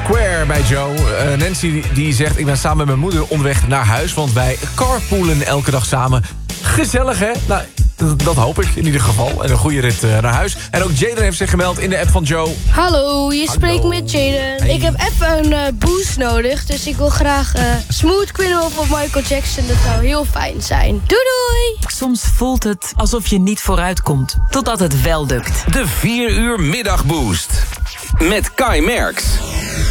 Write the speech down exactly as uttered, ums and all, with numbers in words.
Square bij Joe. Uh, Nancy die, die zegt, ik ben samen met mijn moeder onderweg naar huis... want wij carpoolen elke dag samen. Gezellig, hè? Nou, dat, dat hoop ik in ieder geval. En een goede rit uh, naar huis. En ook Jaden heeft zich gemeld in de app van Joe. Hallo, je Hallo. spreekt met Jaden. Hey. Ik heb even een uh, boost nodig. Dus ik wil graag uh, Smooth Criminal van Michael Jackson. Dat zou heel fijn zijn. Doei doei! Soms voelt het alsof je niet vooruit komt. Totdat het wel lukt. De vier uur middagboost. Met Kai Merks.